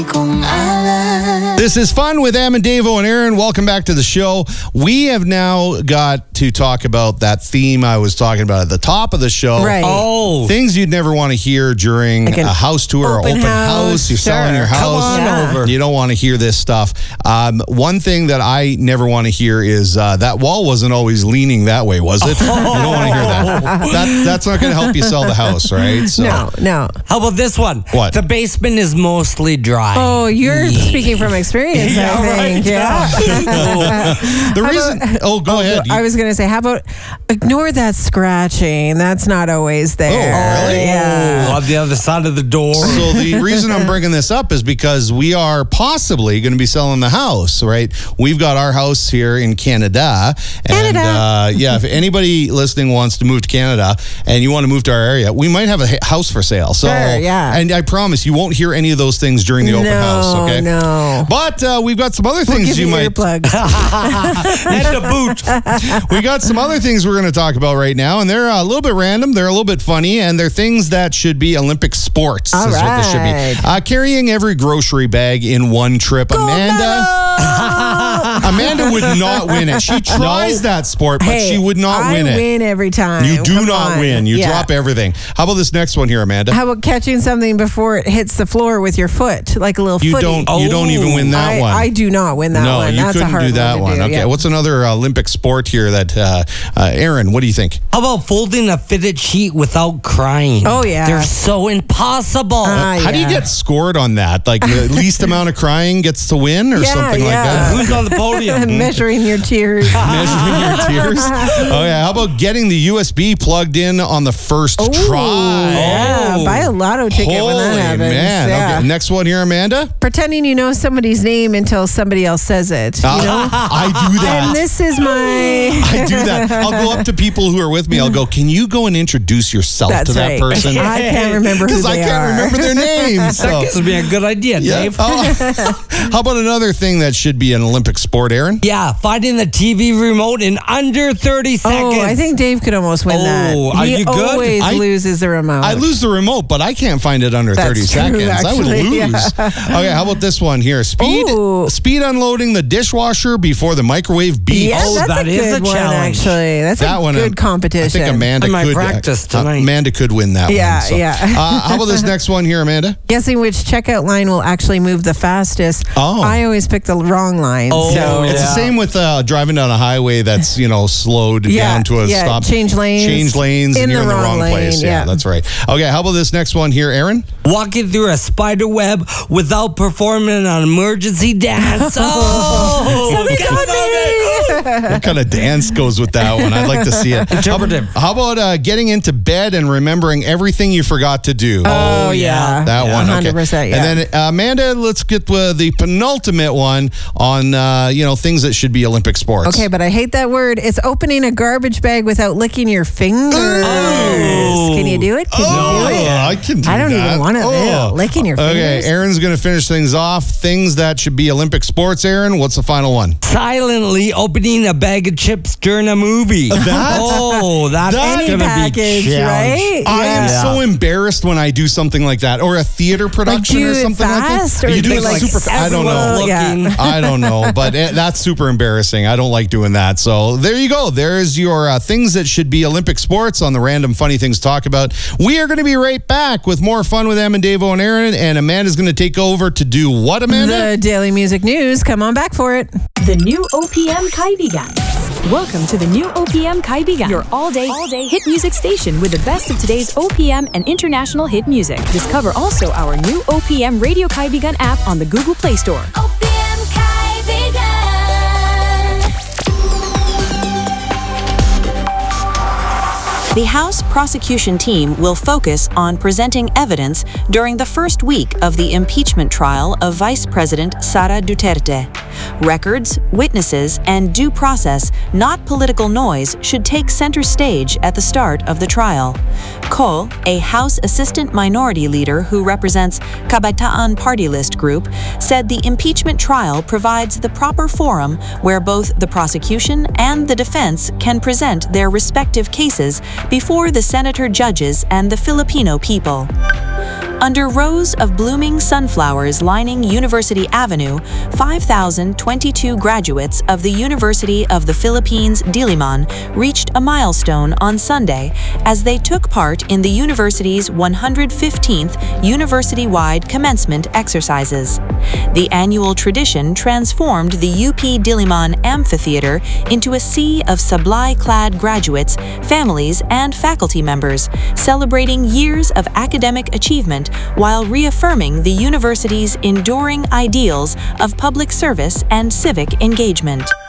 This is Fun with Am and Davo and Aaron. Welcome back to the show. We have now got to talk about that theme I was talking about at the top of the show. Right. Oh. Things you'd never want to hear during Like a house tour or open house. You're selling your house. Come on over. You don't want to hear this stuff. One thing that I never want to hear is that wall wasn't always leaning that way, was it? You don't want to hear that. That's not going to help you sell the house, right? So, No. How about this one? What? The basement is mostly dry. Oh, you're speaking from experience, I think. right. Yeah. The reason... go ahead. I was going to say, how about ignore that scratching? That's not always there. Oh, really? Yeah. On the other side of the door. So the reason I'm bringing this up is because we are possibly going to be selling the house, right? We've got our house here in Canada. And if anybody listening wants to move to Canada and you want to move to our area, we might have a house for sale. So, Sure, yeah. And I promise you won't hear any of those things during the open house, okay? No. But we've got some other things Give you me might... earplugs. And a boot. We got some other things we're going to talk about right now, and they're a little bit random, they're a little bit funny, and they're things that should be Olympic sports. All is what this should be. Carrying every grocery bag in one trip. Amanda would not win it. She tries that sport, but she would not win it. I win every time. You do Come not on. win. You Yeah. drop everything. How about this next one here, Amanda? How about catching something before it hits the floor with your foot, like a little You footy? don't even win that one. I do not win that no, one. you That's couldn't a hard do that one. one. To do. Okay, Yeah. what's another Olympic sport here that, Aaron, what do you think? How about folding a fitted sheet without crying? Oh, yeah. They're so impossible. How do you get scored on that? Like the least amount of crying gets to win or something like that? Who's on the podium? Measuring your tears. Measuring your tears. Oh, yeah. How about getting the USB plugged in on the first try? Yeah, buy a lotto ticket when that Holy happens. man. Yeah. Okay, next one here, Amanda. Pretending you know somebody's name until somebody else says it. You know? I do that. And this is my... I do that. I'll go up to people who are with me. I'll go, can you go and introduce yourself That's to that right. person? I can't remember who Because I they can't are. remember their name. That So. gives me a good idea, Yeah. Dave. How about another thing that should be an Olympic sport, Aaron? Yeah, finding the TV remote in under 30 seconds. Oh, I think Dave could almost win that. Oh, are He you good? always loses the remote. I lose the remote, but I can't find it under That's 30 true, seconds. I would actually, lose. Okay, how about this one here? Speed unloading the dishwasher before the microwave beeps. Yes, that's that a is good a one, challenge. actually. That's That a one, good competition. I think Amanda I might could practice tonight. Amanda could win that Yeah, one. So. yeah. How about this next one here, Amanda? Guessing which checkout line will actually move the fastest. Oh. I always pick the wrong line. Oh, so It's the Yeah. same with driving down a highway that's, slowed down to a stop. Change lanes. And you're in the wrong place. lane, Yeah, that's right. Okay, how about this next one here, Aaron? Walking through a spider web without performing an emergency dance. Oh, Somebody got me. What kind of dance goes with that one? I'd like to see it. Interpretive. How about getting into bed and remembering everything you forgot to do? Oh, yeah. That one, okay. 100%, yeah. And then, Amanda, let's get the penultimate one on, things that should be Olympic sports. Okay, but I hate that word. It's opening a garbage bag without licking your fingers. Oh. Can you do it? Can you do it? I can do I don't that. even want to licking your fingers. Okay, Aaron's going to finish things off. Things that should be Olympic sports, Aaron. What's the final one? Silently opening a bag of chips during a movie. That's Any gonna package, be right? I am Yeah. so embarrassed when I do something like that, or a theater production do or it something fast, like or that. You do do it it like super fast. I don't know. everyone- yeah. Looking. I don't know, but that's super embarrassing. I don't like doing that. So there you go. There's your things that should be Olympic sports on the Random Funny Things Talk About. We are going to be right back with more fun with Em and Davo and Aaron, and Amanda's going to take over to do what, Amanda? The Daily Music News. Come on back for it. The new OPM Kaibigan. Welcome to the new OPM Kaibigan, your all-day hit music station with the best of today's OPM and international hit music. Discover also our new OPM Radio Kaibigan app on the Google Play Store. OPM Kaibigan. The House prosecution team will focus on presenting evidence during the first week of the impeachment trial of Vice President Sara Duterte. Records, witnesses, and due process, not political noise, should take center stage at the start of the trial. Ko, a House Assistant Minority Leader who represents Kabataan Party List Group, said the impeachment trial provides the proper forum where both the prosecution and the defense can present their respective cases before the senator judges and the Filipino people. Under rows of blooming sunflowers lining University Avenue, 5,022 graduates of the University of the Philippines, Diliman, reached a milestone on Sunday as they took part in the university's 115th university-wide commencement exercises. The annual tradition transformed the UP Diliman Amphitheater into a sea of sablai-clad graduates, families, and faculty members, celebrating years of academic achievement while reaffirming the university's enduring ideals of public service and civic engagement.